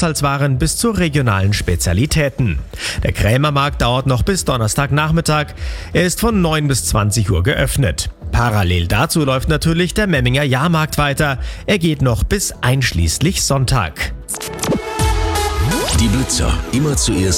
Haushaltswaren bis zu regionalen Spezialitäten. Der Krämermarkt dauert noch bis Donnerstagnachmittag. Er ist von 9 bis 20 Uhr geöffnet. Parallel dazu läuft natürlich der Memminger Jahrmarkt weiter. Er geht noch bis einschließlich Sonntag. Die Blitzer, immer zuerst